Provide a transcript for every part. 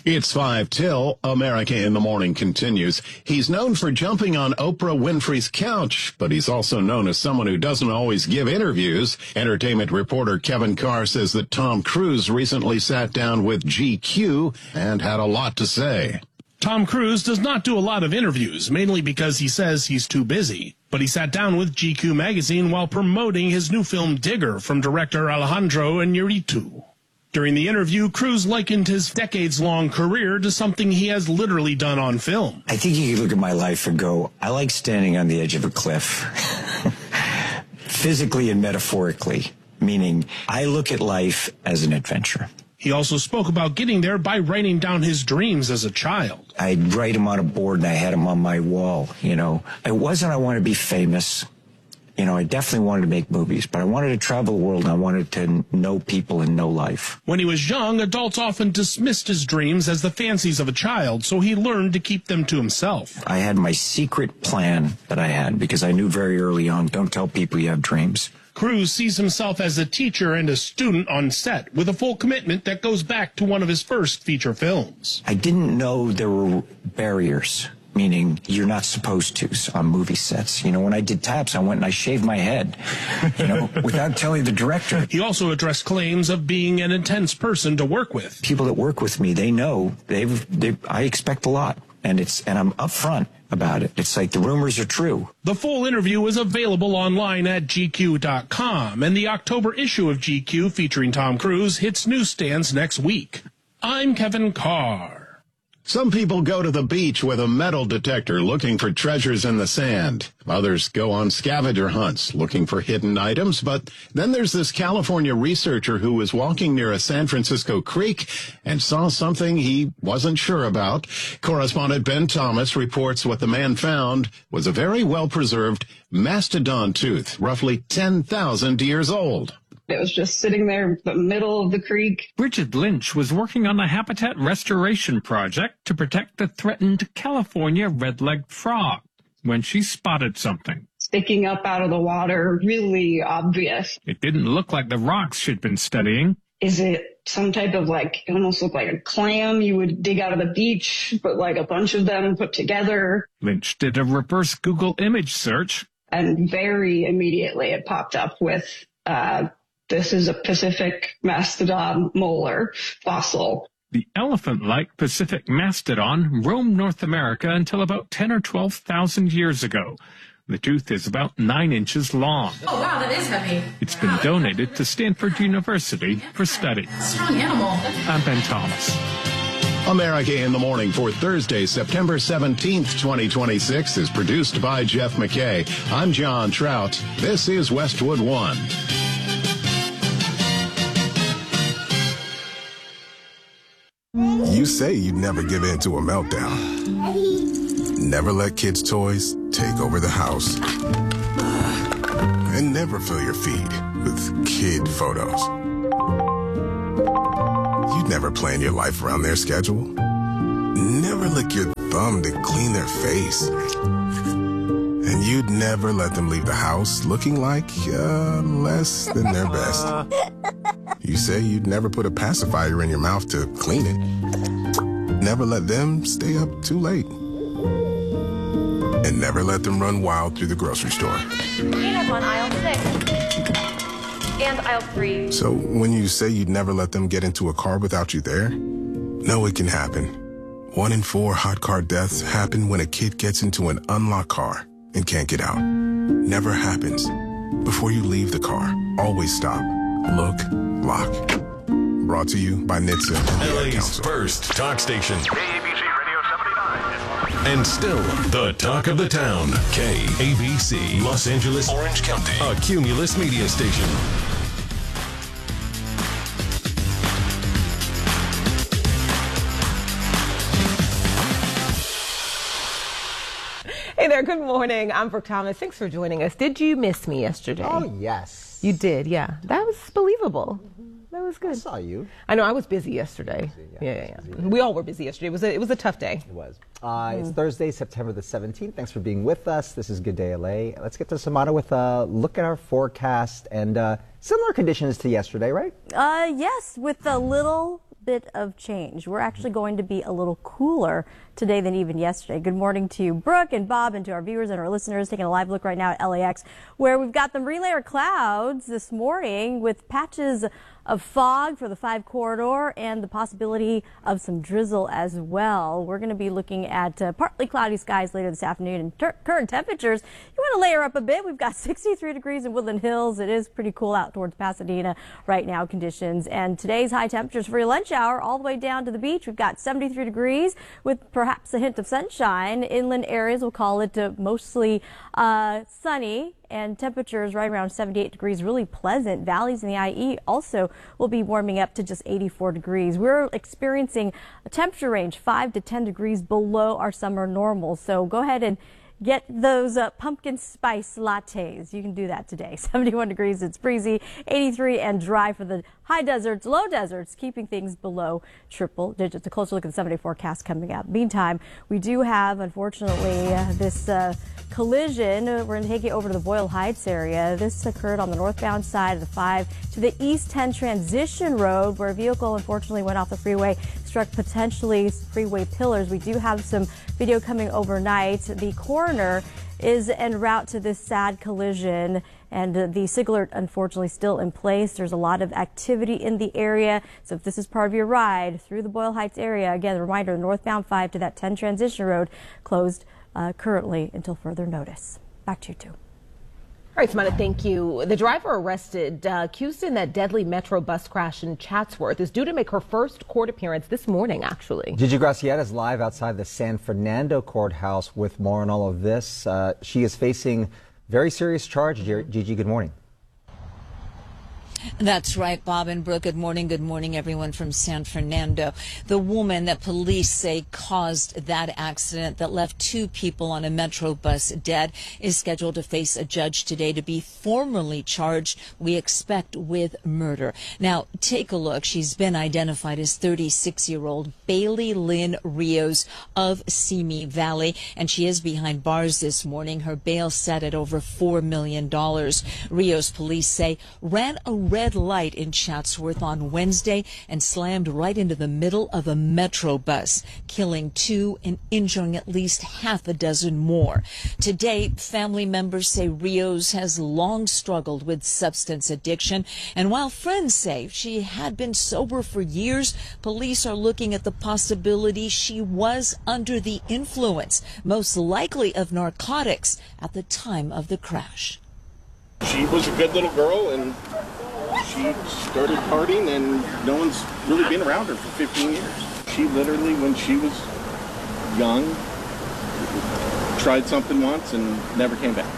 It's 5 till. America in the Morning continues. He's known for jumping on Oprah Winfrey's couch, but he's also known as someone who doesn't always give interviews. Entertainment reporter Kevin Carr says that Tom Cruise recently sat down with GQ and had a lot to say. Tom Cruise does not do a lot of interviews, mainly because he says he's too busy. But he sat down with GQ magazine while promoting his new film Digger from director Alejandro Iñárritu. During the interview, Cruise likened his decades-long career to something he has literally done on film. I think you can look at my life and go, I like standing on the edge of a cliff, physically and metaphorically, meaning I look at life as an adventure. He also spoke about getting there by writing down his dreams as a child. I'd write them on a board and I had them on my wall, you know. It wasn't I want to be famous. You know, I definitely wanted to make movies, but I wanted to travel the world and I wanted to know people and know life. When he was young, adults often dismissed his dreams as the fancies of a child, so he learned to keep them to himself. I had my secret plan that I had because I knew very early on, don't tell people you have dreams. Cruise sees himself as a teacher and a student on set, with a full commitment that goes back to one of his first feature films. I didn't know there were barriers, meaning you're not supposed to on movie sets. You know, when I did Taps, I went and I shaved my head, you know, without telling the director. He also addressed claims of being an intense person to work with. People that work with me, they know I expect a lot, and I'm upfront about it. It's like the rumors are true. The full interview is available online at GQ.com, and the October issue of GQ featuring Tom Cruise hits newsstands next week. I'm Kevin Carr. Some people go to the beach with a metal detector looking for treasures in the sand. Others go on scavenger hunts looking for hidden items. But then there's this California researcher who was walking near a San Francisco creek and saw something he wasn't sure about. Correspondent Ben Thomas reports what the man found was a very well-preserved mastodon tooth, roughly 10,000 years old. It was just sitting there in the middle of the creek. Bridget Lynch was working on a habitat restoration project to protect the threatened California red-legged frog when she spotted something. Sticking up out of the water, really obvious. It didn't look like the rocks she'd been studying. Is it some type of it almost looked like a clam you would dig out of the beach, but like a bunch of them put together? Lynch did a reverse Google image search. And very immediately it popped up with, this is a Pacific mastodon molar fossil. The elephant-like Pacific mastodon roamed North America until about 10 or 12,000 years ago. The tooth is about 9 inches long. Oh, wow, that is heavy. It's been donated to Stanford University for study. Strong animal. I'm Ben Thomas. America in the Morning for Thursday, September 17th, 2026 is produced by Jeff McKay. I'm John Trout. This is Westwood One. You say you'd never give in to a meltdown. Never let kids' toys take over the house. And never fill your feed with kid photos. You'd never plan your life around their schedule. Never lick your thumb to clean their face. And you'd never let them leave the house looking like less than their best. You say you'd never put a pacifier in your mouth to clean it. Never let them stay up too late. And never let them run wild through the grocery store. Peanuts on aisle 6. And aisle 3. So when you say you'd never let them get into a car without you there, no, it can happen. 1 in 4 hot car deaths happen when a kid gets into an unlocked car and can't get out. Never happens. Before you leave the car, always stop, look, lock. Brought to you by NHTSA and the LA's first talk station. KABC Radio 79. And still the talk of the town. KABC, Los Angeles, Orange County. A Cumulus media station. Hey there, good morning. I'm Brooke Thomas. Thanks for joining us. Did you miss me yesterday? Oh, yes. You did, yeah. That was believable. That was good. I saw you. I know, I was busy yesterday. Yeah. We all were busy yesterday. It was a tough day. It was. It's Thursday, September the 17th. Thanks for being with us. This is Good Day LA. Let's get to Samana with a look at our forecast and similar conditions to yesterday, right? Yes, with a little bit of change. We're actually going to be a little cooler today than even yesterday. Good morning to Brooke and Bob and to our viewers and our listeners taking a live look right now at LAX, where we've got them relayer clouds this morning with patches of fog for the 5 corridor and the possibility of some drizzle as well. We're going to be looking at partly cloudy skies later this afternoon, and current temperatures, you want to layer up a bit. We've got 63 degrees in Woodland Hills. It is pretty cool out towards Pasadena right now conditions. And today's high temperatures for your lunch hour all the way down to the beach. We've got 73 degrees with perhaps a hint of sunshine. Inland areas will call it mostly sunny, and temperatures right around 78 degrees, really pleasant. Valleys in the IE also will be warming up to just 84 degrees. We're experiencing a temperature range 5 to 10 degrees below our summer normal. So go ahead and get those pumpkin spice lattes. You can do that today. 71 degrees, it's breezy, 83 and dry for the high deserts, low deserts, keeping things below triple digits. A closer look at the 7-day forecast coming up. Meantime, we do have, unfortunately, this collision. We're going to take you over to the Boyle Heights area. This occurred on the northbound side of the 5 to the East 10 Transition Road, where a vehicle unfortunately went off the freeway, struck potentially freeway pillars. We do have some video coming overnight. The coroner is en route to this sad collision, and the signal alert unfortunately still in place. There's a lot of activity in the area, so if this is part of your ride through the Boyle Heights area, again, a reminder, northbound 5 to that 10 Transition Road closed currently until further notice. Back to you, two. All right, Samantha, thank you. The driver arrested accused in that deadly Metro bus crash in Chatsworth is due to make her first court appearance this morning, actually. Gigi Graciette is live outside the San Fernando courthouse with more on all of this. She is facing very serious charges. Gigi, good morning. That's right, Bob and Brooke. Good morning. Good morning, everyone from San Fernando. The woman that police say caused that accident that left 2 people on a Metro bus dead is scheduled to face a judge today to be formally charged, we expect, with murder. Now, take a look. She's been identified as 36-year-old Bailey Lynn Rios of Simi Valley, and she is behind bars this morning. Her bail set at over $4 million. Rios police say ran a red light in Chatsworth on Wednesday and slammed right into the middle of a Metro bus, killing 2 and injuring at least half a dozen more. Today, family members say Rios has long struggled with substance addiction, and while friends say she had been sober for years, police are looking at the possibility she was under the influence, most likely of narcotics, at the time of the crash. She was a good little girl, and she started partying, and no one's really been around her for 15 years. She literally, when she was young, tried something once and never came back.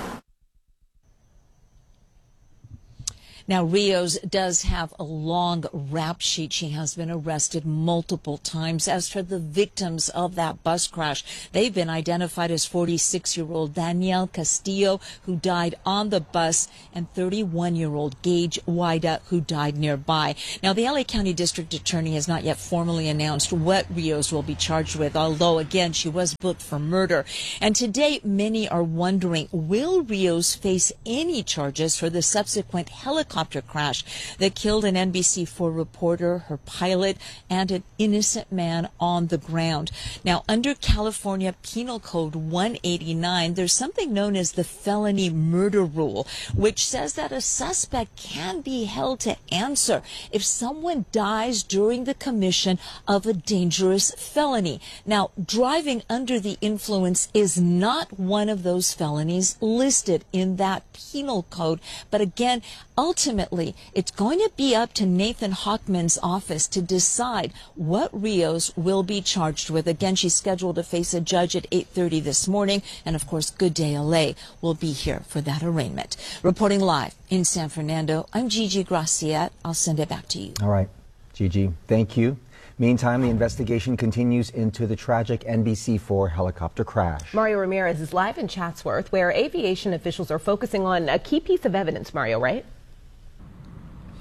Now, Rios does have a long rap sheet. She has been arrested multiple times. As for the victims of that bus crash, they've been identified as 46-year-old Danielle Castillo, who died on the bus, and 31-year-old Gage Wida, who died nearby. Now, the LA County District Attorney has not yet formally announced what Rios will be charged with, although, again, she was booked for murder. And today, many are wondering, will Rios face any charges for the subsequent helicopter crash that killed an NBC4 reporter, her pilot, and an innocent man on the ground? Now, under California Penal Code 189, there's something known as the felony murder rule, which says that a suspect can be held to answer if someone dies during the commission of a dangerous felony. Now, driving under the influence is not one of those felonies listed in that penal code, but again, ultimately, it's going to be up to Nathan Hockman's office to decide what Rios will be charged with. Again, she's scheduled to face a judge at 8:30 this morning, and of course, Good Day LA will be here for that arraignment. Reporting live in San Fernando, I'm Gigi Graciette. I'll send it back to you. All right, Gigi, thank you. Meantime, the investigation continues into the tragic NBC4 helicopter crash. Mario Ramirez is live in Chatsworth, where aviation officials are focusing on a key piece of evidence, Mario, right?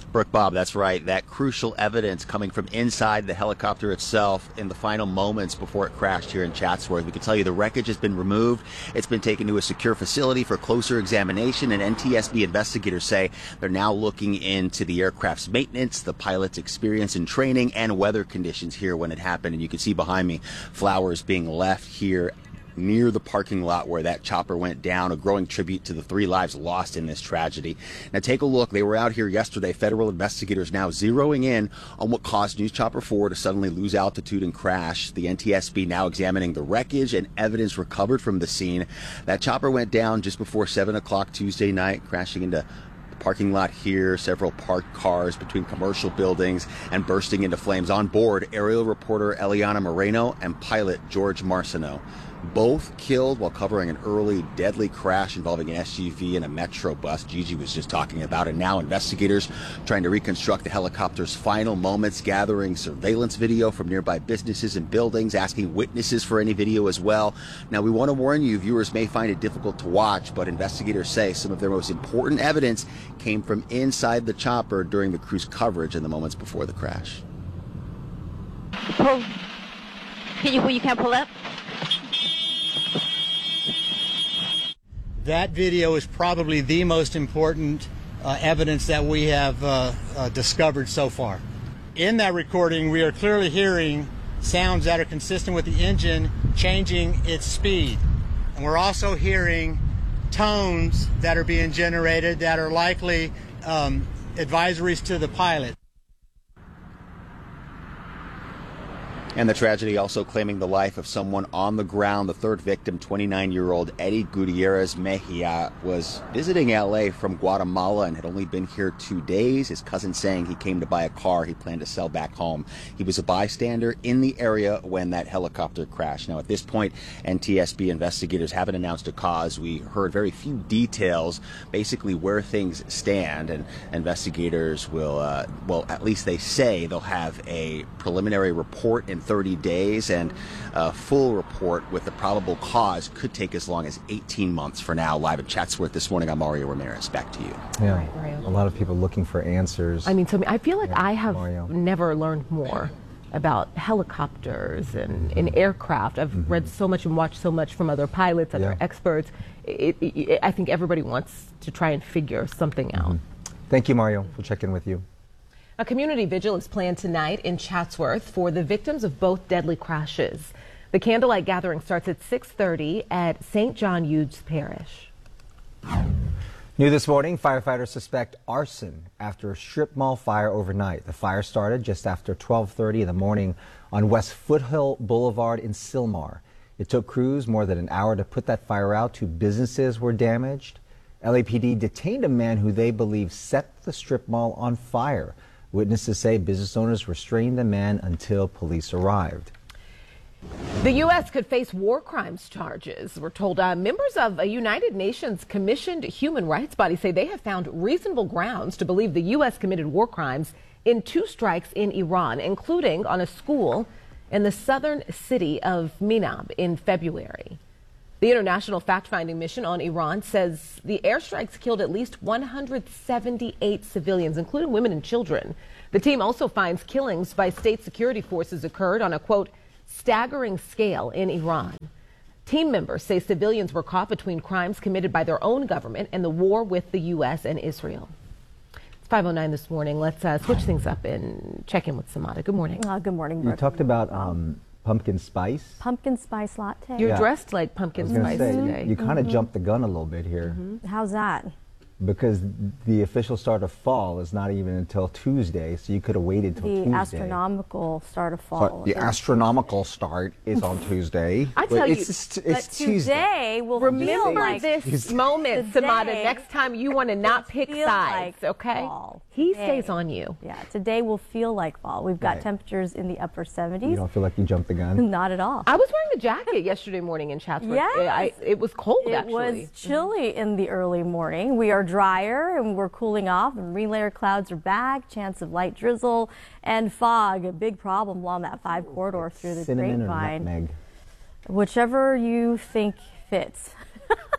Brooke, Bob, that's right. That crucial evidence coming from inside the helicopter itself in the final moments before it crashed here in Chatsworth. We can tell you the wreckage has been removed. It's been taken to a secure facility for closer examination, and NTSB investigators say they're now looking into the aircraft's maintenance, the pilot's experience and training, and weather conditions here when it happened. And you can see behind me flowers being left here near the parking lot where that chopper went down, a growing tribute to the 3 lives lost in this tragedy. Now take a look. They were out here yesterday. Federal investigators now zeroing in on what caused News Chopper 4 to suddenly lose altitude and crash. The NTSB now examining the wreckage and evidence recovered from the scene. That chopper went down just before 7 o'clock Tuesday night, crashing into parking lot here, several parked cars between commercial buildings, and bursting into flames. On board, aerial reporter Eliana Moreno and pilot George Marciano. Both killed while covering an early deadly crash involving an SUV and a Metro bus Gigi was just talking about. And now investigators trying to reconstruct the helicopter's final moments, gathering surveillance video from nearby businesses and buildings, asking witnesses for any video as well. Now, we want to warn you, viewers may find it difficult to watch, but investigators say some of their most important evidence came from inside the chopper during the crew's coverage in the moments before the crash. Pull. You can't pull up? That video is probably the most important evidence that we have discovered so far. In that recording, we are clearly hearing sounds that are consistent with the engine changing its speed. And we're also hearing tones that are being generated that are likely advisories to the pilot. And the tragedy also claiming the life of someone on the ground. The third victim, 29-year-old Eddie Gutierrez Mejia, was visiting L.A. from Guatemala and had only been here 2 days. His cousin saying he came to buy a car he planned to sell back home. He was a bystander in the area when that helicopter crashed. Now, at this point, NTSB investigators haven't announced a cause. We heard very few details, basically where things stand, and investigators will, well, at least they say they'll have a preliminary report in 30 days, and a full report with the probable cause could take as long as 18 months. For now, live in Chatsworth this morning, I'm Mario Ramirez. Back to you. Yeah, a lot of people looking for answers. I mean, so I feel like I have never learned more about helicopters and aircraft. I've read so much and watched so much from other pilots, other experts. I think everybody wants to try and figure something out. Thank you, Mario. We'll check in with you. A community vigil is planned tonight in Chatsworth for the victims of both deadly crashes. The candlelight gathering starts at 6:30 at St. John Eudes Parish. New this morning, firefighters suspect arson after a strip mall fire overnight. The fire started just after 12:30 in the morning on West Foothill Boulevard in Sylmar. It took crews more than an hour to put that fire out. 2 businesses were damaged. LAPD detained a man who they believe set the strip mall on fire. Witnesses say business owners restrained the man until police arrived. The U.S. could face war crimes charges. We're told members of a United Nations commissioned human rights body say they have found reasonable grounds to believe the U.S. committed war crimes in 2 strikes in Iran, including on a school in the southern city of Minab in February. The International Fact-Finding Mission on Iran says the airstrikes killed at least 178 civilians, including women and children. The team also finds killings by state security forces occurred on a, quote, staggering scale in Iran. Team members say civilians were caught between crimes committed by their own government and the war with the U.S. and Israel. It's 5:09 this morning. Let's switch things up and check in with Samada. Good morning. Good morning, Brooke. You talked about pumpkin spice. Pumpkin spice latte. You're dressed like pumpkin spice today. You kind of jumped the gun a little bit here. How's that? Because the official start of fall is not even until Tuesday, so you could have waited till Tuesday. The astronomical start of fall. The astronomical start is on Tuesday. I tell you, it's Tuesday Tuesday. will remember like this moment, Samada. Next time you want to not pick sides, like okay? Fall. He stays on you. Yeah, today will feel like fall. We've got temperatures in the upper 70s. You don't feel like you jumped the gun? Not at all. I was wearing a jacket yesterday morning in Chatsworth. Yes. It was cold, actually. It was chilly in the early morning. We are drier and we're cooling off. The marine layer clouds are back. Chance of light drizzle and fog. A big problem along that 5 corridor through the Cinnamon Grapevine. or nutmeg? Whichever you think fits.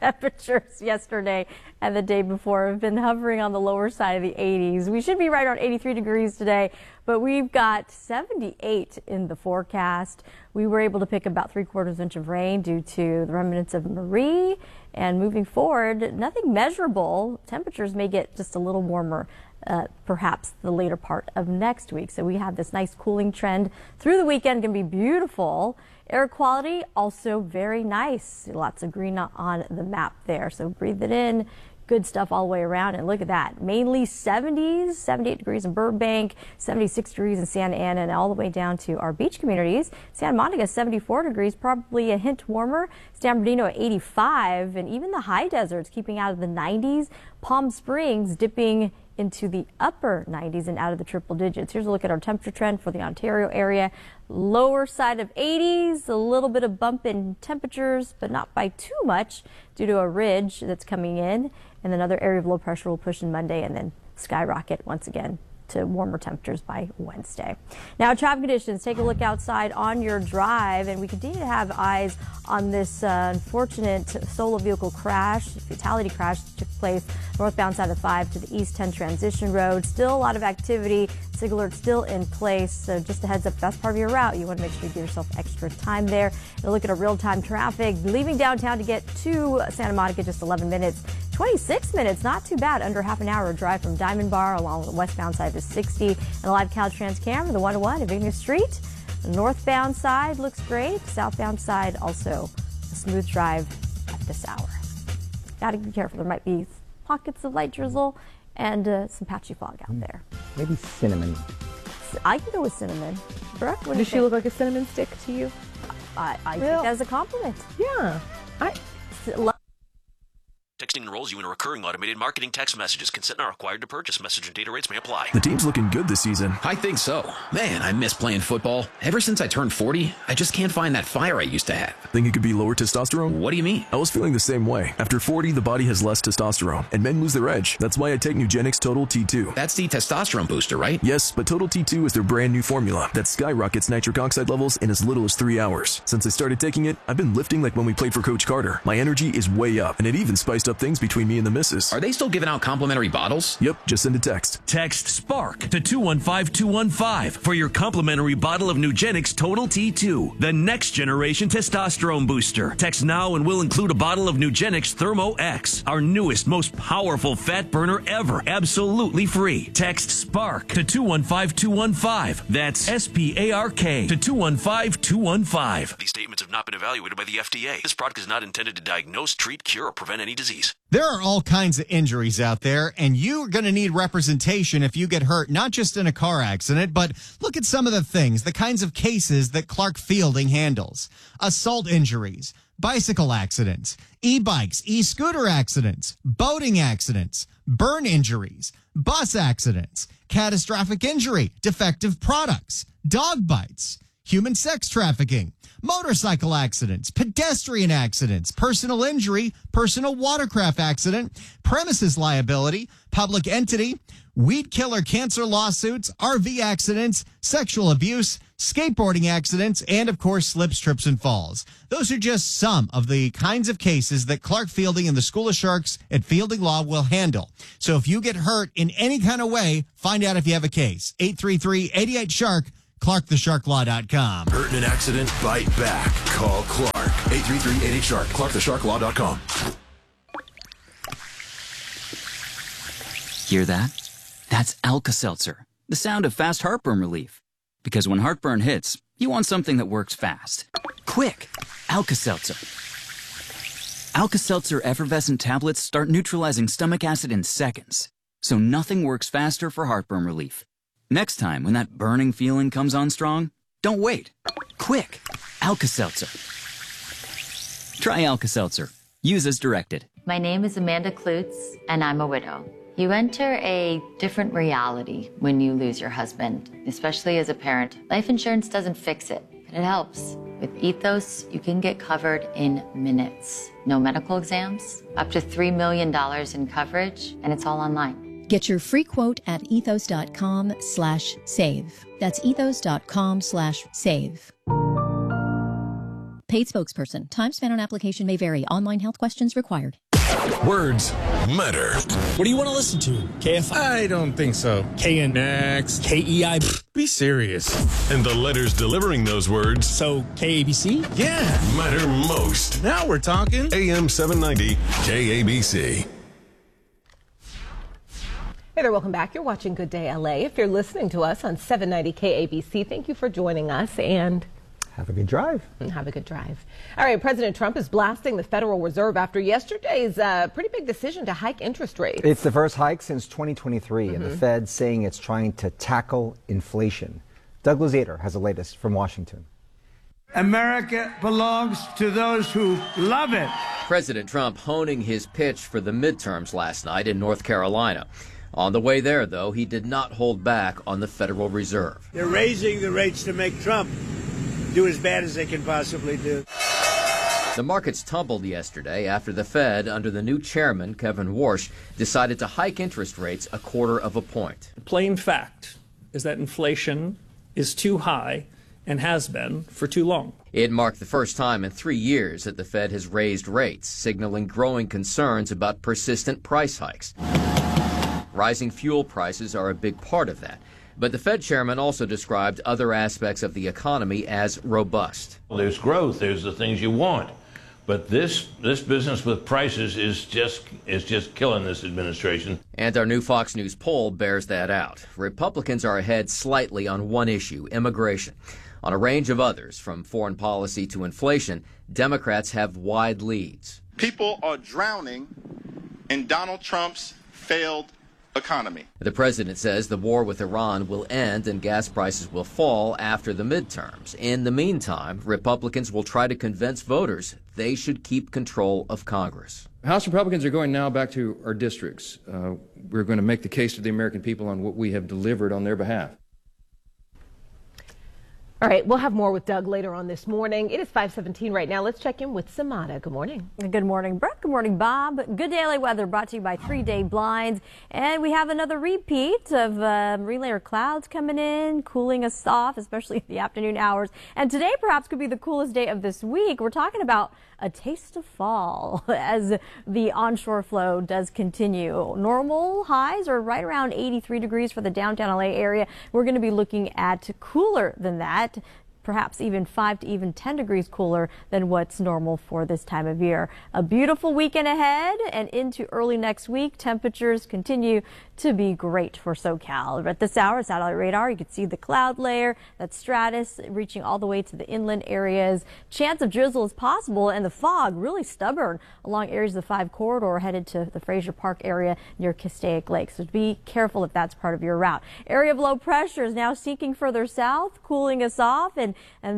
temperatures yesterday and the day before have been hovering on the lower side of the 80s. We should be right around 83 degrees today, but we've got 78 in the forecast. We were able to pick about 3/4 inch of rain due to the remnants of Marie. And moving forward, nothing measurable. Temperatures may get just a little warmer perhaps the later part of next week. So we have this nice cooling trend through the weekend. Going to be beautiful. Air quality also very nice. Lots of green on the map there. So breathe it in. Good stuff all the way around. And look at that. Mainly 70s, 78 degrees in Burbank, 76 degrees in Santa Ana, and all the way down to our beach communities. Santa Monica, 74 degrees, probably a hint warmer. San Bernardino at 85, and even the high deserts keeping out of the 90s. Palm Springs dipping into the upper 90s and out of the triple digits. Here's a look at our temperature trend for the Ontario area. Lower side of 80s, a little bit of bump in temperatures, but not by too much due to a ridge that's coming in. And another area of low pressure will push in Monday and then skyrocket once again to warmer temperatures by Wednesday. Now, traffic conditions, take a look outside on your drive, and we continue to have eyes on this unfortunate solo vehicle crash, fatality crash that took place northbound side of 5 to the East 10 Transition Road. Still a lot of activity. SIG alert still in place. So just a heads up, that's part of your route. You want to make sure you give yourself extra time there. And look at our real-time traffic. Leaving downtown to get to Santa Monica, just 11 minutes. 26 minutes, not too bad. Under half an hour drive from Diamond Bar along the westbound side to 60. And a live Caltrans camera, the 101 at Vignes Street. The northbound side looks great. Southbound side also a smooth drive at this hour. Got to be careful. There might be pockets of light drizzle and some patchy fog out there. Maybe cinnamon. I can go with cinnamon. Brooke, what do you Does she think? look like a cinnamon stick to you? I think that's a compliment. Yeah. Texting enrolls you in a recurring automated marketing text messages. Consent not required to purchase. Message and data rates may apply. The team's looking good this season. I think so. Man, I miss playing football. Ever since I turned 40, I just can't find that fire I used to have. Think it could be lower testosterone? What do you mean? I was feeling the same way. After 40, the body has less testosterone, and men lose their edge. That's why I take Nugenix Total T2. That's the testosterone booster, right? Yes, but Total T2 is their brand new formula that skyrockets nitric oxide levels in as little as 3 hours. Since I started taking it, I've been lifting like when we played for Coach Carter. My energy is way up, and it even spiced up things between me and the missus. Are they still giving out complimentary bottles? Yep, just send a text. Text SPARK to 215-215 for your complimentary bottle of Nugenix Total T2, the next generation testosterone booster. Text now and we'll include a bottle of Nugenix Thermo X, our newest, most powerful fat burner ever, absolutely free. Text SPARK to 215-215. That's SPARK to 215-215. These statements have not been evaluated by the FDA. This product is not intended to diagnose, treat, cure, or prevent any disease. There are all kinds of injuries out there, and you're going to need representation if you get hurt, not just in a car accident, but look at some of the things, the kinds of cases that Clark Fielding handles. Assault injuries, bicycle accidents, e-bikes, e-scooter accidents, boating accidents, burn injuries, bus accidents, catastrophic injury, defective products, dog bites, human sex trafficking, motorcycle accidents, pedestrian accidents, personal injury, personal watercraft accident, premises liability, public entity, weed killer cancer lawsuits, RV accidents, sexual abuse, skateboarding accidents, and of course, slips, trips, and falls. Those are just some of the kinds of cases that Clark Fielding and the School of Sharks at Fielding Law will handle. So if you get hurt in any kind of way, find out if you have a case. 833-88-SHARK. ClarkTheSharkLaw.com. Hurt in an accident? Bite back. Call Clark. 833-88-SHARK. ClarkTheSharkLaw.com. Hear that? That's Alka-Seltzer, the sound of fast heartburn relief. Because when heartburn hits, you want something that works fast. Quick! Alka-Seltzer. Alka-Seltzer effervescent tablets start neutralizing stomach acid in seconds. So nothing works faster for heartburn relief. Next time, when that burning feeling comes on strong, don't wait. Quick! Alka-Seltzer. Try Alka-Seltzer. Use as directed. My name is Amanda Klutz, and I'm a widow. You enter a different reality when you lose your husband, especially as a parent. Life insurance doesn't fix it, but it helps. With Ethos, you can get covered in minutes. No medical exams, up to $3 million in coverage, and it's all online. Get your free quote at ethos.com/save. That's ethos.com/save. Paid spokesperson. Time spent on application may vary. Online health questions required. Words matter. What do you want to listen to? KFI? I don't think so. KNX? KEI? Be serious. And the letters delivering those words. So, KABC? Yeah. Matter most. Now we're talking. AM 790, KABC. Hey there, welcome back. You're watching Good Day LA. If you're listening to us on 790 KABC, thank you for joining us and have a good drive. Have a good drive. All right, President Trump is blasting the Federal Reserve after yesterday's pretty big decision to hike interest rates. It's the first hike since 2023, and the Fed saying it's trying to tackle inflation. Doug Luzader has the latest from Washington. America belongs to those who love it. President Trump honing his pitch for the midterms last night in North Carolina. On the way there, though, he did not hold back on the Federal Reserve. They're raising the rates to make Trump do as bad as they can possibly do. The markets tumbled yesterday after the Fed, under the new chairman, Kevin Warsh, decided to hike interest rates 1/4 point. The plain fact is that inflation is too high and has been for too long. It marked the first time in 3 years that the Fed has raised rates, signaling growing concerns about persistent price hikes. Rising fuel prices are a big part of that. But the Fed chairman also described other aspects of the economy as robust. Well, there's growth, there's the things you want. But this business with prices is just killing this administration. And our new Fox News poll bears that out. Republicans are ahead slightly on one issue, immigration. On a range of others, from foreign policy to inflation, Democrats have wide leads. People are drowning in Donald Trump's failed economy. The president says the war with Iran will end and gas prices will fall after the midterms. In the meantime, Republicans will try to convince voters they should keep control of Congress. House Republicans are going now back to our districts. We're going to make the case to the American people on what we have delivered on their behalf. All right, we'll have more with Doug later on this morning. It is 5:17 right now. Let's check in with Samada. Good morning. Good morning, Brett. Good morning, Bob. Good Day LA weather brought to you by 3-Day Blinds. And we have another repeat of marine layer clouds coming in, cooling us off, especially in the afternoon hours. And today perhaps could be the coolest day of this week. We're talking about a taste of fall as the onshore flow does continue. Normal highs are right around 83 degrees for the downtown LA area. We're going to be looking at cooler than that, perhaps even 5 to even 10 degrees cooler than what's normal for this time of year. A beautiful weekend ahead and into early next week. Temperatures continue to be great for SoCal. At this hour, satellite radar, you can see the cloud layer, that stratus reaching all the way to the inland areas. Chance of drizzle is possible, and the fog really stubborn along areas of the 5 corridor headed to the Fraser Park area near Castaic Lake. So be careful if that's part of your route. Area of low pressure is now sinking further south, cooling us off, and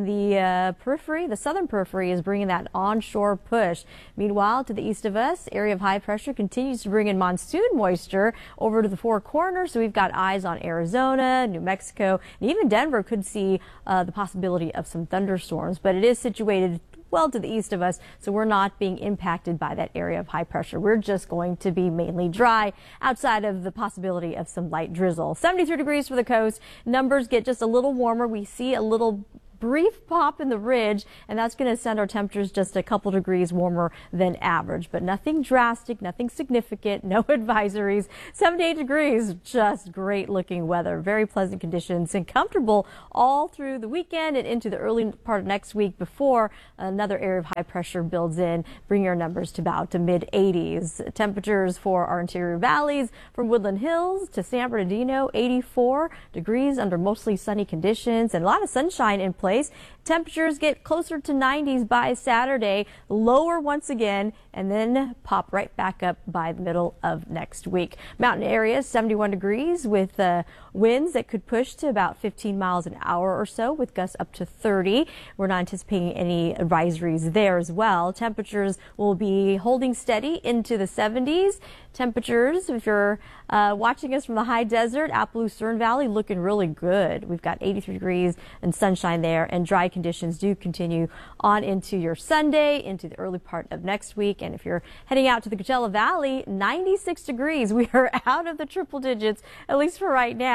the periphery, the southern periphery, is bringing that onshore push. Meanwhile, to the east of us, area of high pressure continues to bring in monsoon moisture over to the Four Corners. So we've got eyes on Arizona, New Mexico, and even Denver could see the possibility of some thunderstorms. But it is situated well to the east of us, so we're not being impacted by that area of high pressure. We're just going to be mainly dry outside of the possibility of some light drizzle. 73 degrees for the coast. Numbers get just a little warmer. We see a little brief pop in the ridge, and that's going to send our temperatures just a couple degrees warmer than average, but nothing drastic, nothing significant, no advisories. 78 degrees, just great looking weather, very pleasant conditions and comfortable all through the weekend and into the early part of next week before another area of high pressure builds in, bringing our numbers to about to mid 80s. Temperatures for our interior valleys from Woodland Hills to San Bernardino, 84 degrees under mostly sunny conditions and a lot of sunshine in place. Temperatures get closer to 90s by Saturday, lower once again, and then pop right back up by the middle of next week. Mountain areas, 71 degrees with winds that could push to about 15 miles an hour or so with gusts up to 30. We're not anticipating any advisories there as well. Temperatures will be holding steady into the 70s. Temperatures, if you're watching us from the high desert, Appaloosa Valley, looking really good. We've got 83 degrees and sunshine there, and dry conditions do continue on into your Sunday, into the early part of next week. And if you're heading out to the Coachella Valley, 96 degrees. We are out of the triple digits, at least for right now.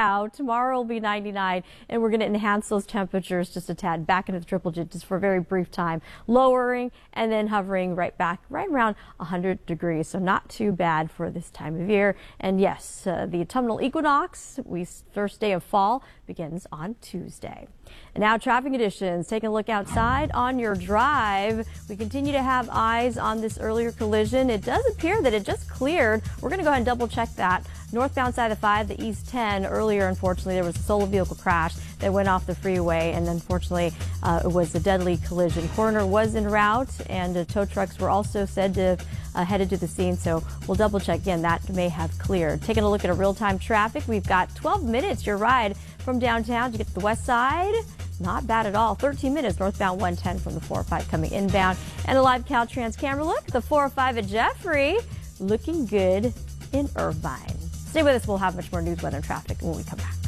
out. Tomorrow will be 99, and we're going to enhance those temperatures just a tad back into the triple digits for a very brief time, lowering and then hovering right around 100 degrees. So not too bad for this time of year. And yes, the autumnal equinox, first day of fall, begins on Tuesday. And now traffic conditions. Taking a look outside on your drive. We continue to have eyes on this earlier collision. It does appear that it just cleared. We're going to go ahead and double check that. Northbound side of the 5, the East 10. Earlier, unfortunately, there was a solo vehicle crash that went off the freeway, and unfortunately, it was a deadly collision. Coroner was en route, and tow trucks were also said to headed to the scene. So we'll double check again. That may have cleared. Taking a look at a real-time traffic. We've got 12 minutes your ride from downtown to get to the west side. Not bad at all. 13 minutes northbound 110 from the 405 coming inbound. And a live Caltrans camera look. The 405 at Jeffrey looking good in Irvine. Stay with us. We'll have much more news, weather, and traffic when we come back.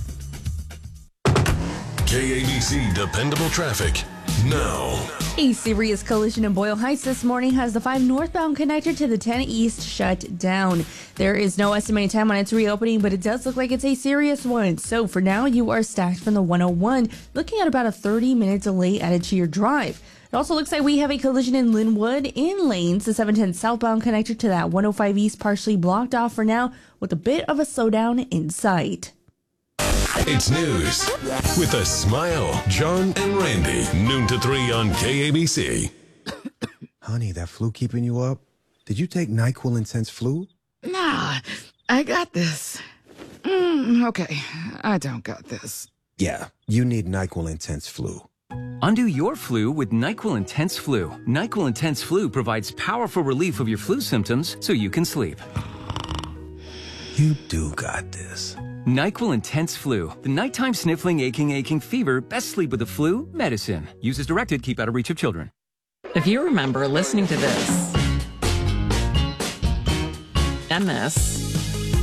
KABC Dependable Traffic now. A serious collision in Boyle Heights this morning has the 5 northbound connector to the 10 east shut down. There is no estimated time on its reopening, but it does look like it's a serious one. So for now, you are stacked from the 101, looking at about a 30-minute delay added to your drive. It also looks like we have a collision in Linwood in lanes. The 710 southbound connector to that 105 east partially blocked off for now, with a bit of a slowdown in sight. It's news with a smile. John and Randy, noon to 3 on KABC. Honey, that flu keeping you up? Did you take NyQuil Intense Flu? Nah, I got this. Okay, I don't got this. Yeah, you need NyQuil Intense Flu. Undo your flu with NyQuil Intense Flu. NyQuil Intense Flu provides powerful relief of your flu symptoms so you can sleep. You do got this. NyQuil Intense Flu. The nighttime sniffling, aching fever. Best sleep with the flu medicine. Use as directed. Keep out of reach of children. If you remember listening to this, and this,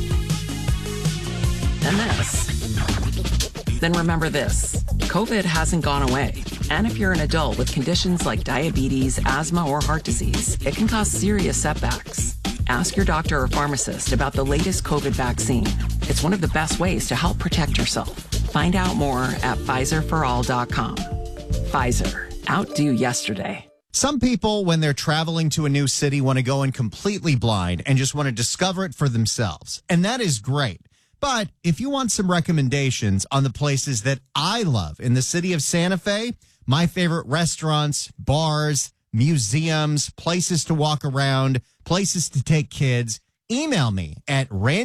then remember this. COVID hasn't gone away. And if you're an adult with conditions like diabetes, asthma, or heart disease, it can cause serious setbacks. Ask your doctor or pharmacist about the latest COVID vaccine. It's one of the best ways to help protect yourself. Find out more at PfizerForAll.com. Pfizer. Outdo yesterday. Some people, when they're traveling to a new city, want to go in completely blind and just want to discover it for themselves. And that is great. But if you want some recommendations on the places that I love in the city of Santa Fe, my favorite restaurants, bars, museums, places to walk around, places to take kids, email me at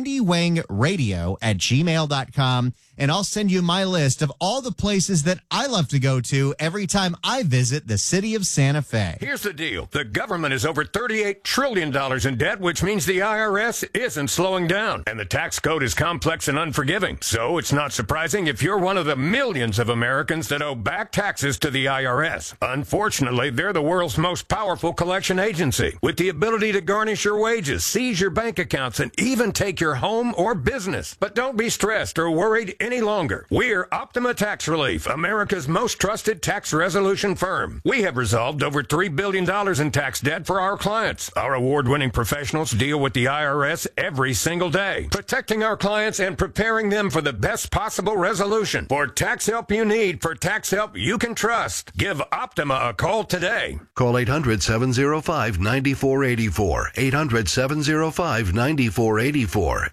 randywangradio@gmail.com, and I'll send you my list of all the places that I love to go to every time I visit the city of Santa Fe. Here's the deal. The government is over $38 trillion in debt, which means the IRS isn't slowing down. And the tax code is complex and unforgiving. So it's not surprising if you're one of the millions of Americans that owe back taxes to the IRS. Unfortunately, they're the world's most powerful collection agency, with the ability to garnish your wages, seize your bank accounts, and even take your home or business. But don't be stressed or worried any longer. We're Optima Tax Relief, America's most trusted tax resolution firm. We have resolved over $3 billion in tax debt for our clients. Our award-winning professionals deal with the IRS every single day, protecting our clients and preparing them for the best possible resolution. For tax help you need, for tax help you can trust, give Optima a call today. Call 800-705-9484. 800-705-9484.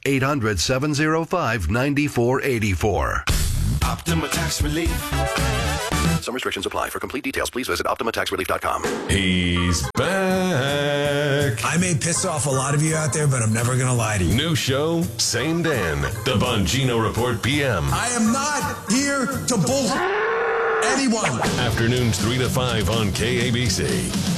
800-705-9484. Optima Tax Relief. Some restrictions apply. For complete details, please visit OptimaTaxRelief.com. He's back. I may piss off a lot of you out there, but I'm never going to lie to you. New show, same Dan. The Bongino Report PM. I am not here to bull anyone. Afternoons 3 to 5 on KABC.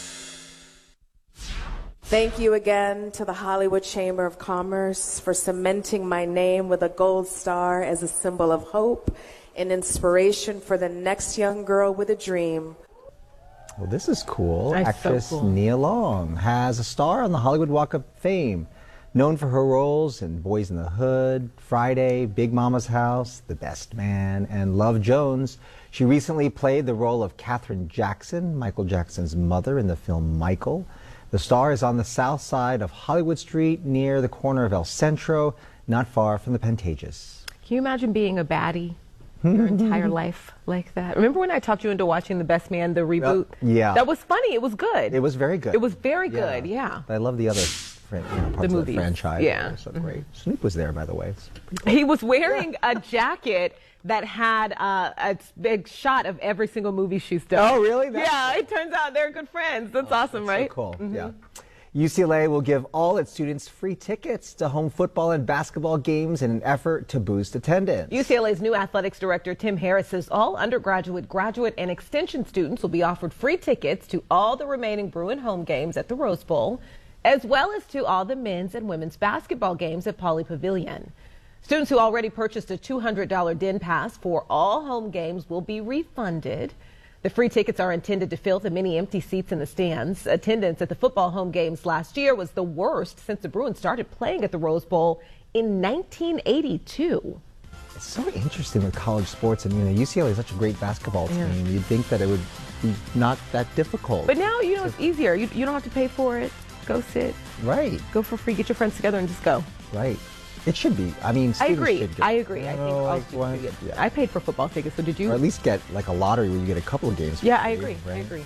Thank you again to the Hollywood Chamber of Commerce for cementing my name with a gold star as a symbol of hope and inspiration for the next young girl with a dream. Well, this is cool. That's Actress so cool. Nia Long has a star on the Hollywood Walk of Fame. Known for her roles in Boys in the Hood, Friday, Big Mama's House, The Best Man, and Love Jones, she recently played the role of Katherine Jackson, Michael Jackson's mother, in the film Michael. The star is on the south side of Hollywood Street near the corner of El Centro, not far from the Pantages. Can you imagine being a baddie your entire life like that? Remember when I talked you into watching The Best Man, the reboot? Yeah. That was funny. It was good. It was very good. It was very good, yeah. I love the other parts of the franchise. Yeah. So great. Snoop was there, by the way. He was wearing a jacket that had a big shot of every single movie she's done. Oh, really? Yeah, it turns out they're good friends. That's awesome, right? So cool, yeah. UCLA will give all its students free tickets to home football and basketball games in an effort to boost attendance. UCLA's new athletics director, Tim Harris, says all undergraduate, graduate, and extension students will be offered free tickets to all the remaining Bruin home games at the Rose Bowl, as well as to all the men's and women's basketball games at Pauley Pavilion. Students who already purchased a $200 Den Pass for all home games will be refunded. The free tickets are intended to fill the many empty seats in the stands. Attendance at the football home games last year was the worst since the Bruins started playing at the Rose Bowl in 1982. It's so interesting with college sports. I mean, UCLA is such a great basketball team. You'd think that it would be not that difficult. But now, it's easier. You don't have to pay for it. Go sit. Right. Go for free. Get your friends together and just go. Right. It should be. I mean, I agree. should get, I agree. I think all students should get. I paid for football tickets, so did you? Or at least get like a lottery where you get a couple of games. Yeah, I agree. Right? I agree.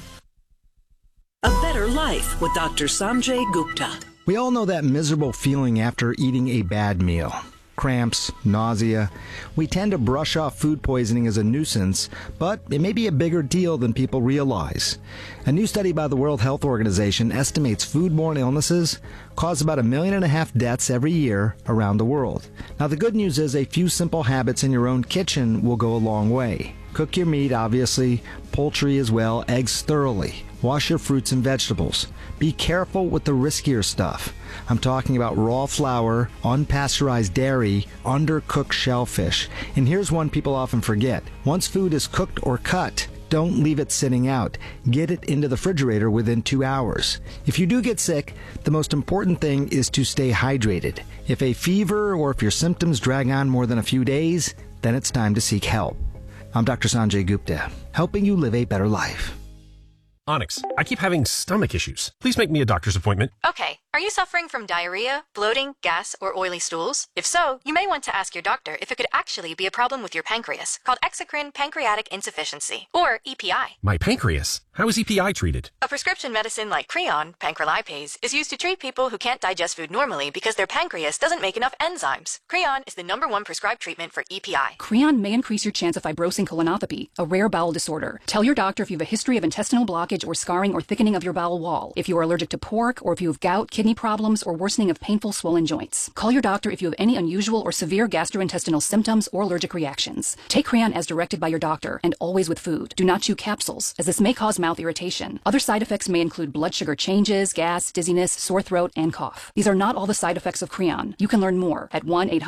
A Better Life with Dr. Sanjay Gupta. We all know that miserable feeling after eating a bad meal. Cramps, nausea. We tend to brush off food poisoning as a nuisance, but it may be a bigger deal than people realize. A new study by the World Health Organization estimates foodborne illnesses cause about 1.5 million deaths every year around the world. Now, the good news is a few simple habits in your own kitchen will go a long way. Cook your meat, obviously, poultry as well, eggs thoroughly. Wash your fruits and vegetables. Be careful with the riskier stuff. I'm talking about raw flour, unpasteurized dairy, undercooked shellfish. And here's one people often forget. Once food is cooked or cut, don't leave it sitting out. Get it into the refrigerator within 2 hours. If you do get sick, the most important thing is to stay hydrated. If a fever or if your symptoms drag on more than a few days, then it's time to seek help. I'm Dr. Sanjay Gupta, helping you live a better life. Onyx, I keep having stomach issues. Please make me a doctor's appointment. Okay. Are you suffering from diarrhea, bloating, gas, or oily stools? If so, you may want to ask your doctor if it could actually be a problem with your pancreas, called exocrine pancreatic insufficiency, or EPI. My pancreas? How is EPI treated? A prescription medicine like Creon, pancrelipase, is used to treat people who can't digest food normally because their pancreas doesn't make enough enzymes. Creon is the #1 prescribed treatment for EPI. Creon may increase your chance of fibrosing colonopathy, a rare bowel disorder. Tell your doctor if you have a history of intestinal blockage or scarring or thickening of your bowel wall, if you are allergic to pork, or if you have gout, kidney problems, or worsening of painful swollen joints. Call your doctor if you have any unusual or severe gastrointestinal symptoms or allergic reactions. Take Creon as directed by your doctor, and always with food. Do not chew capsules, as this may cause mouth irritation. Other side effects may include blood sugar changes, gas, dizziness, sore throat, and cough. These are not all the side effects of Creon. You can learn more at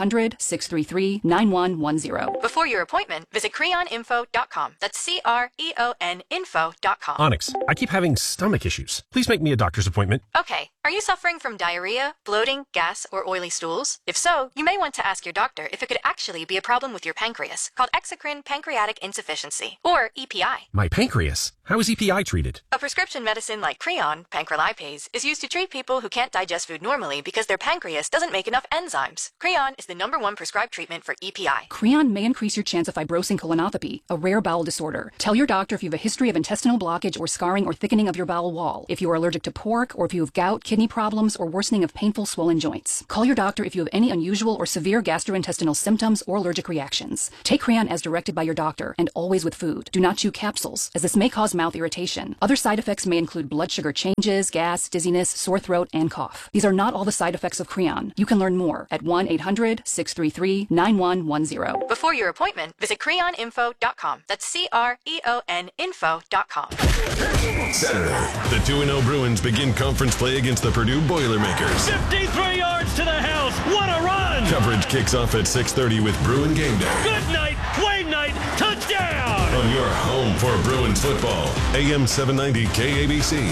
1-800-633-9110. Before your appointment, visit creoninfo.com. That's CREON info.com. Onyx, I keep having stomach issues. Please make me a doctor's appointment. Okay. Are you suffering from diarrhea, bloating, gas, or oily stools? If so, you may want to ask your doctor if it could actually be a problem with your pancreas, called exocrine pancreatic insufficiency, or EPI. My pancreas? How is EPI treated? A prescription medicine like Creon, pancrelipase, is used to treat people who can't digest food normally because their pancreas doesn't make enough enzymes. Creon is the #1 prescribed treatment for EPI. Creon may increase your chance of fibrosing colonopathy, a rare bowel disorder. Tell your doctor if you have a history of intestinal blockage or scarring or thickening of your bowel wall, if you are allergic to pork, or if you have gout, kidney problems, or worsening of painful swollen joints. Call your doctor if you have any unusual or severe gastrointestinal symptoms or allergic reactions. Take Creon as directed by your doctor, and always with food. Do not chew capsules, as this may cause mouth irritation. Other side effects may include blood sugar changes, gas, dizziness, sore throat, and cough. These are not all the side effects of Creon. You can learn more at 1-800-633-9110. Before your appointment, visit creoninfo.com. That's CREON info.com. Saturday, the 2-0 Bruins begin conference play against the Purdue Boilermakers. 53 yards to the house. What a run! Coverage kicks off at 6:30 with Bruin Game Day. Good night, Wayne Knight, touchdown! On your home for Bruins football, AM 790 KABC.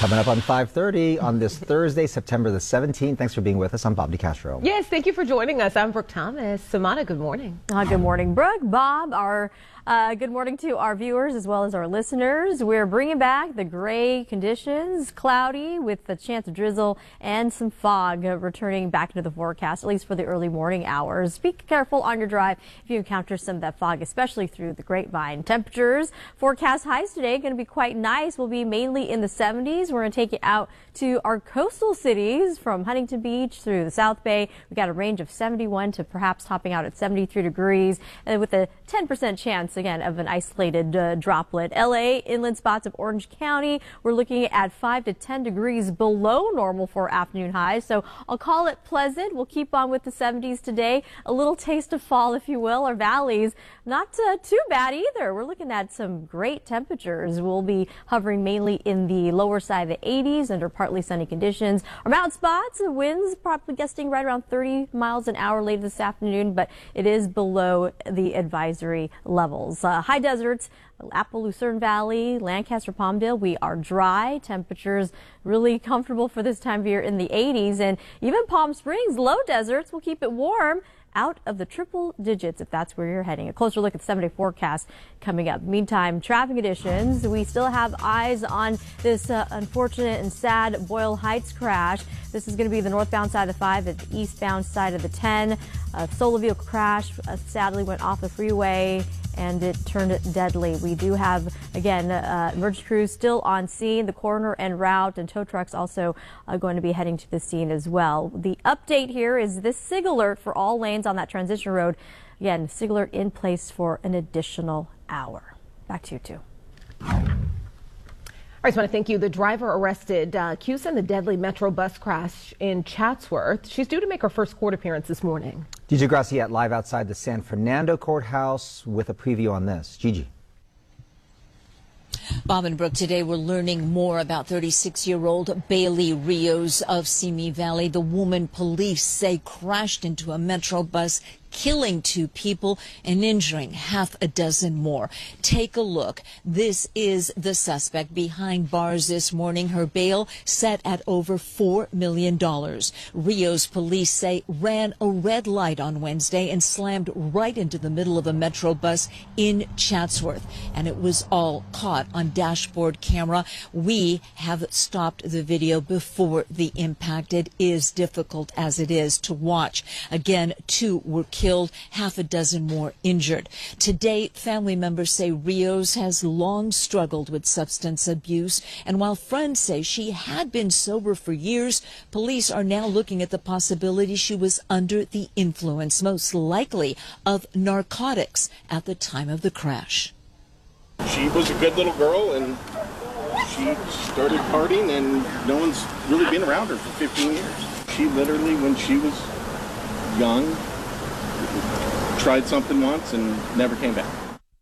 Coming up on 5:30 on this Thursday, September the 17th. Thanks for being with us. I'm Bob DeCastro. Yes, thank you for joining us. I'm Brooke Thomas. Samana, good morning. Good morning, Brooke. Bob, good morning to our viewers as well as our listeners. We're bringing back the gray conditions, cloudy with a chance of drizzle and some fog returning back into the forecast, at least for the early morning hours. Be careful on your drive if you encounter some of that fog, especially through the Grapevine. Temperatures, forecast highs today going to be quite nice. We'll be mainly in the 70s. We're going to take you out to our coastal cities from Huntington Beach through the South Bay. We've got a range of 71 to perhaps topping out at 73 degrees with a 10% chance again of an isolated droplet. LA, inland spots of Orange County, we're looking at 5 to 10 degrees below normal for afternoon highs. So I'll call it pleasant. We'll keep on with the 70s today. A little taste of fall, if you will. Our valleys, not too bad either. We're looking at some great temperatures. We'll be hovering mainly in the lower side of the 80s under partly sunny conditions. Our mountain spots, the winds probably gusting right around 30 miles an hour later this afternoon, but it is below the advisory levels. High deserts, Apple, Lucerne Valley, Lancaster, Palmdale, we are dry. Temperatures really comfortable for this time of year in the 80s. And even Palm Springs, low deserts will keep it warm out of the triple digits if that's where you're heading. A closer look at the 7-day forecast coming up. Meantime, traffic conditions. We still have eyes on this unfortunate and sad Boyle Heights crash. This is going to be the northbound side of the 5, the eastbound side of the 10. A solo vehicle crash sadly went off the freeway and it turned deadly. We do have, again, emergency crews still on scene, the coroner en route, and tow trucks also going to be heading to the scene as well. The update here is this SIG alert for all lanes on that transition road. Again, SIG alert in place for an additional hour. Back to you, too. I just want to thank you. The driver arrested accused in the deadly Metro bus crash in Chatsworth. She's due to make her first court appearance this morning. Gigi Graciette live outside the San Fernando courthouse with a preview on this. Gigi. Bob and Brooke, today we're learning more about 36-year-old Bailey Rios of Simi Valley, the woman police say crashed into a Metro bus, killing 2 people and injuring half a dozen more. Take a look. This is the suspect behind bars this morning. Her bail set at over $4 million. Rios police say ran a red light on Wednesday and slammed right into the middle of a Metro bus in Chatsworth. And it was all caught on dashboard camera. We have stopped the video before the impact. It is difficult as it is to watch. Again, 2 were killed, half a dozen more injured. To date, family members say Rios has long struggled with substance abuse, and while friends say she had been sober for years, police are now looking at the possibility she was under the influence, most likely of narcotics, at the time of the crash. She was a good little girl, and she started partying, and no one's really been around her for 15 years. She literally, when she was young, tried something once and never came back.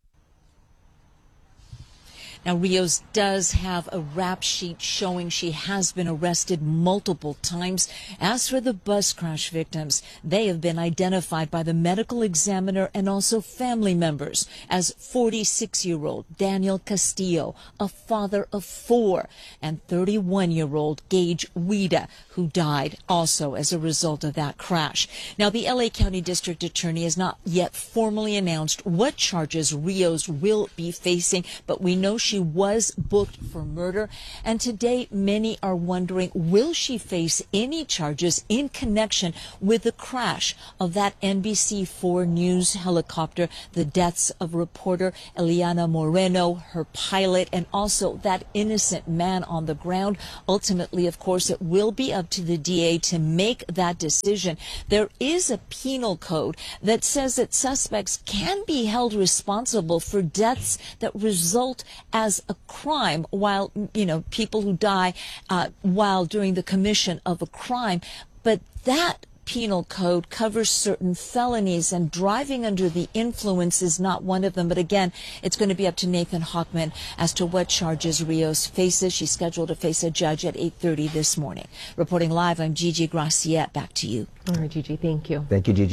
Now, Rios does have a rap sheet showing she has been arrested multiple times. As for the bus crash victims, they have been identified by the medical examiner and also family members as 46-year-old Daniel Castillo, a father of 4, and 31-year-old Gage Wida, who died also as a result of that crash. Now, the LA County District Attorney has not yet formally announced what charges Rios will be facing, but we know she was booked for murder, and today many are wondering, will she face any charges in connection with the crash of that NBC4 News helicopter, the deaths of reporter Eliana Moreno, her pilot, and also that innocent man on the ground. Ultimately, of course, it will be up to the DA to make that decision. There is a penal code that says that suspects can be held responsible for deaths that result as a crime, while, people who die while during the commission of a crime. But that penal code covers certain felonies, and driving under the influence is not one of them. But again, it's going to be up to Nathan Hochman as to what charges Rios faces. She's scheduled to face a judge at 8:30 this morning. Reporting live, I'm Gigi Graciette. Back to you. All right, Gigi, thank you. Thank you, Gigi.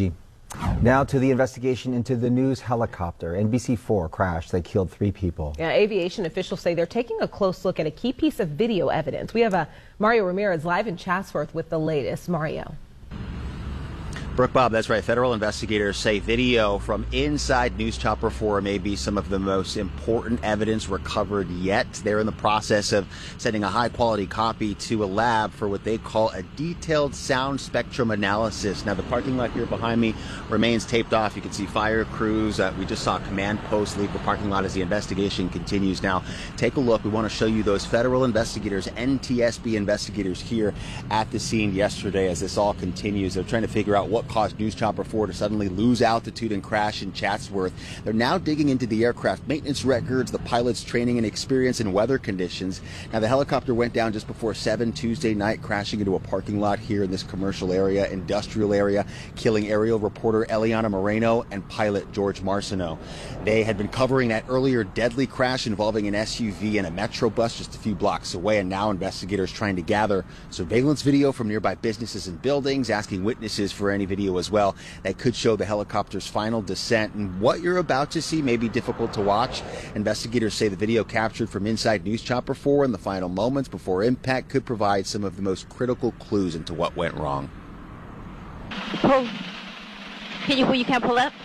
Now to the investigation into the news helicopter. NBC4 crashed. They killed 3 people. Yeah, aviation officials say they're taking a close look at a key piece of video evidence. We have Mario Ramirez live in Chatsworth with the latest. Mario. Brooke, Bob, that's right. Federal investigators say video from inside News Chopper 4 may be some of the most important evidence recovered yet. They're in the process of sending a high-quality copy to a lab for what they call a detailed sound spectrum analysis. Now, the parking lot here behind me remains taped off. You can see fire crews. We just saw command posts leave the parking lot as the investigation continues. Now, take a look. We want to show you those federal investigators, NTSB investigators here at the scene yesterday as this all continues. They're trying to figure out what caused News Chopper 4 to suddenly lose altitude and crash in Chatsworth. They're now digging into the aircraft maintenance records, the pilot's training and experience in weather conditions. Now, the helicopter went down just before 7 Tuesday night, crashing into a parking lot here in this commercial area, industrial area, killing aerial reporter Eliana Moreno and pilot George Marcineau. They had been covering that earlier deadly crash involving an SUV and a Metro bus just a few blocks away, and now investigators trying to gather surveillance video from nearby businesses and buildings, asking witnesses for any video as well that could show the helicopter's final descent. And what you're about to see may be difficult to watch. Investigators say the video captured from inside News Chopper 4 in the final moments before impact could provide some of the most critical clues into what went wrong. Pull. You can't pull up?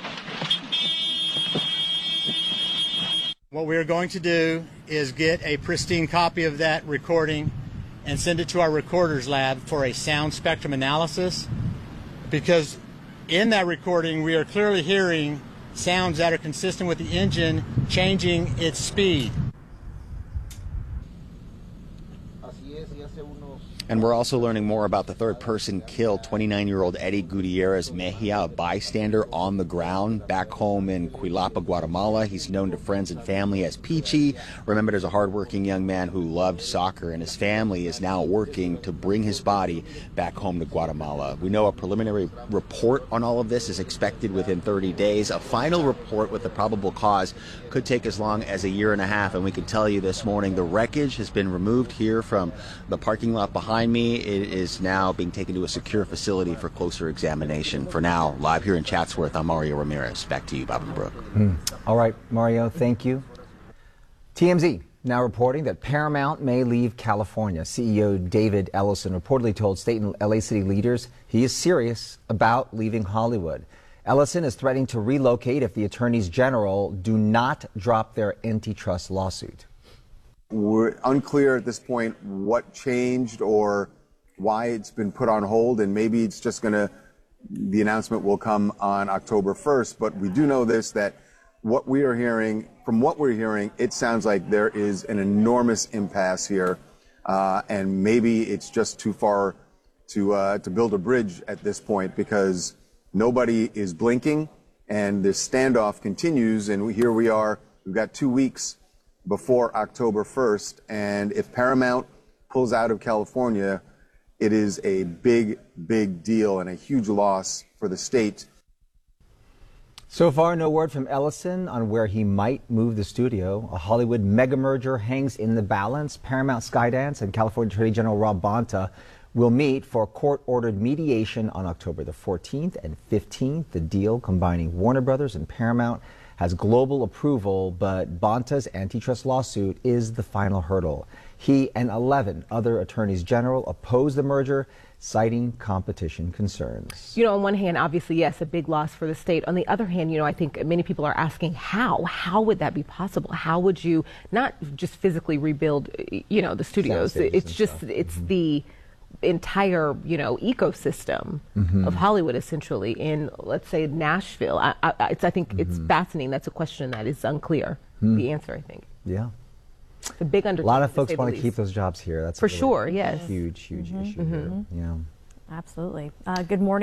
What we're going to do is get a pristine copy of that recording and send it to our recorders lab for a sound spectrum analysis, because in that recording we are clearly hearing sounds that are consistent with the engine changing its speed. And we're also learning more about the third person killed, 29-year-old Eddie Gutierrez Mejia, a bystander on the ground back home in Cuilapa, Guatemala. He's known to friends and family as Peachy, remembered as a hardworking young man who loved soccer, and his family is now working to bring his body back home to Guatemala. We know a preliminary report on all of this is expected within 30 days. A final report with the probable cause could take as long as a year and a half, and we can tell you this morning the wreckage has been removed here from the parking lot behind me. It is now being taken to a secure facility for closer examination. For now, live here in Chatsworth, I'm Mario Ramirez. Back to you, Bob and Brooke. All right, Mario, thank you. TMZ now reporting that Paramount may leave California. CEO David Ellison reportedly told state and LA city leaders he is serious about leaving Hollywood. Ellison is threatening to relocate if the attorneys general do not drop their antitrust lawsuit. We're unclear at this point what changed or why it's been put on hold, and maybe it's just the announcement will come on October 1st. But we do know this, that from what we're hearing, it sounds like there is an enormous impasse here, and maybe it's just too far to build a bridge at this point, because nobody is blinking and this standoff continues, and here we are, we've got 2 weeks before October 1st, and if Paramount pulls out of California, it is a big, big deal and a huge loss for the state. So far, no word from Ellison on where he might move the studio. A Hollywood mega merger hangs in the balance. Paramount, Skydance, and California Attorney General Rob Bonta will meet for court-ordered mediation on October the 14th and 15th. The deal combining Warner Brothers and Paramount has global approval, but Bonta's antitrust lawsuit is the final hurdle. He and 11 other attorneys general oppose the merger, citing competition concerns. You know, on one hand, obviously, yes, a big loss for the state. On the other hand, you know, I think many people are asking how? How would that be possible? How would you not just physically rebuild, you know, the studios? It's just, it's the entire, you know, ecosystem of Hollywood, essentially, in, let's say, Nashville. I think it's fascinating. That's a question that is unclear. The answer, I think. Yeah. It's a big undertaking. A lot of folks want to keep those jobs here. That's for really sure. Yes. Huge issue here. Yeah. Absolutely. Good morning.